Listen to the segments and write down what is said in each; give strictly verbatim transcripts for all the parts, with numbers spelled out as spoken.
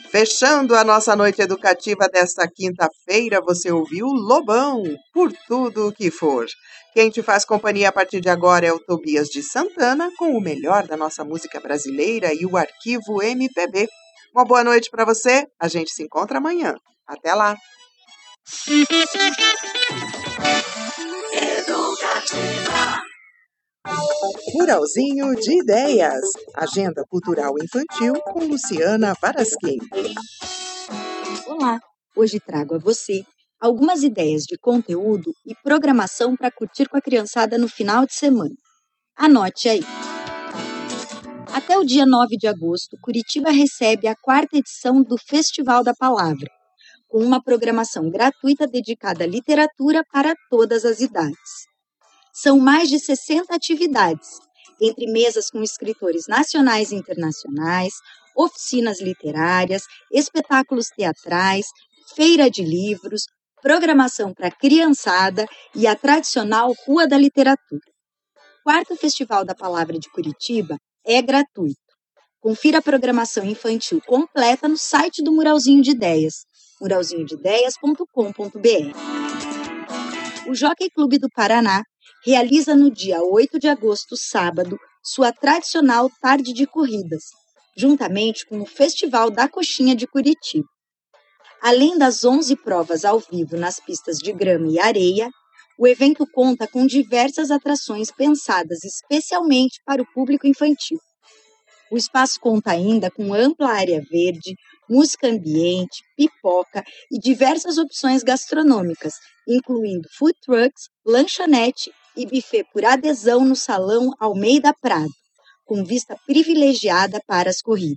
Fechando a nossa noite educativa desta quinta-feira, você ouviu Lobão, Por Tudo O Que For. Quem te faz companhia a partir de agora é o Tobias de Santana, com o melhor da nossa música brasileira e o arquivo M P B. Uma boa noite para você, a gente se encontra amanhã. Até lá! Muralzinho de Ideias. Agenda cultural infantil com Luciana Varasquim. Olá, hoje trago a você algumas ideias de conteúdo e programação para curtir com a criançada no final de semana. Anote aí. Até o dia nove de agosto, Curitiba recebe a quarta edição do Festival da Palavra, com uma programação gratuita dedicada à literatura para todas as idades. São mais de sessenta atividades, entre mesas com escritores nacionais e internacionais, oficinas literárias, espetáculos teatrais, feira de livros, programação para criançada e a tradicional Rua da Literatura. O quarto Festival da Palavra de Curitiba é gratuito. Confira a programação infantil completa no site do Muralzinho de Ideias, muralzinho de ideias ponto com ponto b r. O Jockey Clube do Paraná realiza no dia oito de agosto, sábado, sua tradicional tarde de corridas, juntamente com o Festival da Coxinha de Curitiba. Além das onze provas ao vivo nas pistas de grama e areia, o evento conta com diversas atrações pensadas especialmente para o público infantil. O espaço conta ainda com ampla área verde, música ambiente, pipoca e diversas opções gastronômicas, incluindo food trucks, lanchonete e buffet por adesão no Salão Almeida Prado, com vista privilegiada para as corridas.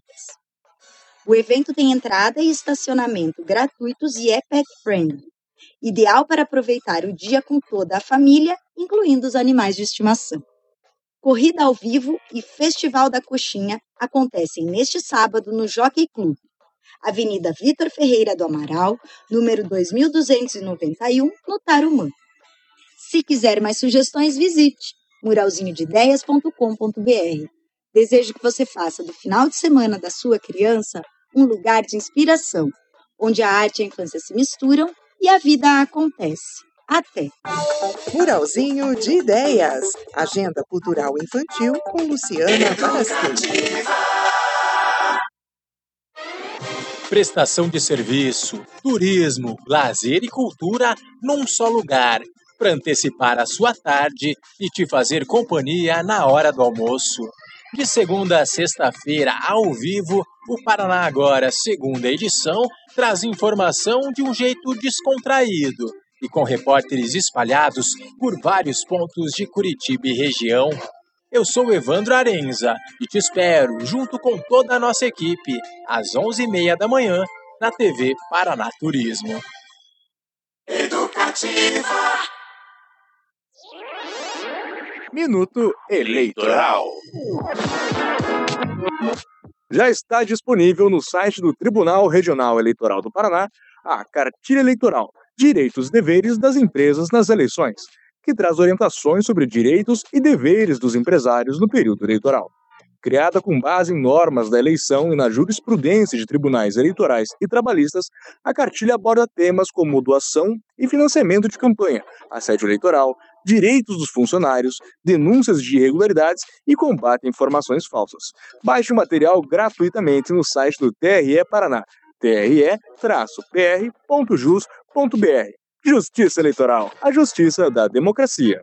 O evento tem entrada e estacionamento gratuitos e é pet-friendly, ideal para aproveitar o dia com toda a família, incluindo os animais de estimação. Corrida ao vivo e Festival da Coxinha acontecem neste sábado no Jockey Club, Avenida Vitor Ferreira do Amaral, número dois mil duzentos e noventa e um, no Tarumã. Se quiser mais sugestões, visite muralzinho de ideias ponto com ponto b r. Desejo que você faça do final de semana da sua criança um lugar de inspiração, onde a arte e a infância se misturam e a vida acontece. Até! Muralzinho de Ideias. Agenda cultural infantil com Luciana Varasquim. Prestação de serviço, turismo, lazer e cultura num só lugar, para antecipar a sua tarde e te fazer companhia na hora do almoço. De segunda a sexta-feira, ao vivo, o Paraná Agora, segunda edição, traz informação de um jeito descontraído e com repórteres espalhados por vários pontos de Curitiba e região. Eu sou Evandro Arenza e te espero, junto com toda a nossa equipe, às onze e meia da manhã, na T V Paraná Turismo. Educativa. Minuto Eleitoral. Já está disponível no site do Tribunal Regional Eleitoral do Paraná a Cartilha Eleitoral, Direitos e Deveres das Empresas nas Eleições, que traz orientações sobre direitos e deveres dos empresários no período eleitoral. Criada com base em normas da eleição e na jurisprudência de tribunais eleitorais e trabalhistas, a cartilha aborda temas como doação e financiamento de campanha, assédio eleitoral, direitos dos funcionários, denúncias de irregularidades e combate a informações falsas. Baixe o material gratuitamente no site do T R E Paraná, t r e p r ponto jus ponto b r. Justiça Eleitoral, a justiça da democracia.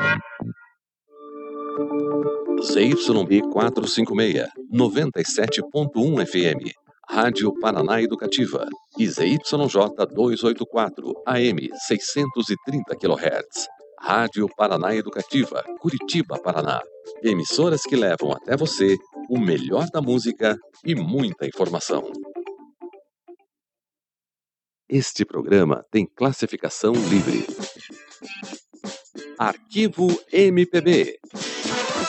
Z Y B quatrocentos e cinquenta e seis, noventa e sete ponto um F M, Rádio Paraná Educativa, e Z Y J duzentos e oitenta e quatro, A M, seiscentos e trinta quilohertz, Rádio Paraná Educativa, Curitiba, Paraná. Emissoras que levam até você o melhor da música e muita informação. Este programa tem classificação livre. Arquivo M P B.